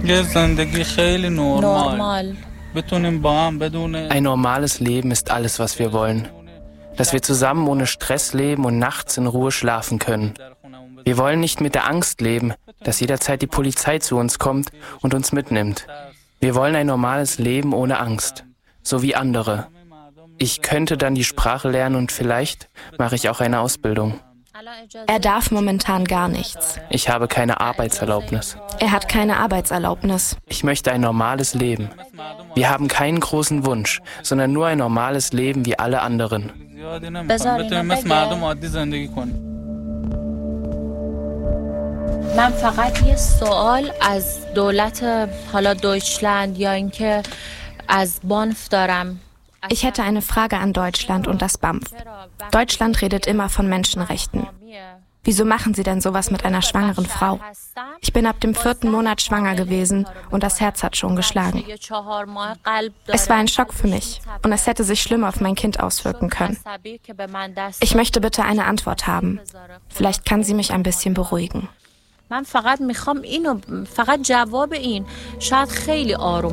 Normal. Ein normales Leben ist alles, was wir wollen. Dass wir zusammen ohne Stress leben und nachts in Ruhe schlafen können. Wir wollen nicht mit der Angst leben, dass jederzeit die Polizei zu uns kommt und uns mitnimmt. Wir wollen ein normales Leben ohne Angst, so wie andere. Ich könnte dann die Sprache lernen und vielleicht mache ich auch eine Ausbildung. Er darf momentan gar nichts. Ich habe keine Arbeitserlaubnis. Er hat keine Arbeitserlaubnis. Ich möchte ein normales Leben. Wir haben keinen großen Wunsch, sondern nur ein normales Leben wie alle anderen. من فقط یه سوال از دولت حالا دویچلند یا اینکه از بانف دارم. Ich hätte eine Frage an Deutschland und das BAMF. Deutschland redet immer von Menschenrechten. Wieso machen Sie denn sowas mit einer schwangeren Frau? Ich bin ab dem 4. Monat schwanger gewesen und das Herz hat schon geschlagen. Es war ein Schock für mich und es hätte sich schlimm auf mein Kind auswirken können. Ich möchte bitte eine Antwort haben. Vielleicht kann sie mich ein bisschen beruhigen. من فقط میخوام اینو فقط جواب این شاید خیلی آروم